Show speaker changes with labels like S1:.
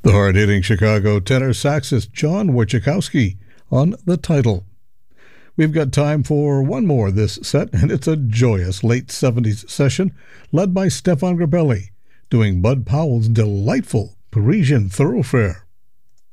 S1: The hard-hitting Chicago tenor saxist John Wojciechowski on the title. We've got time for one more this set, and it's a joyous late 70s session led by Stefan Grappelli, doing Bud Powell's delightful Parisian Thoroughfare.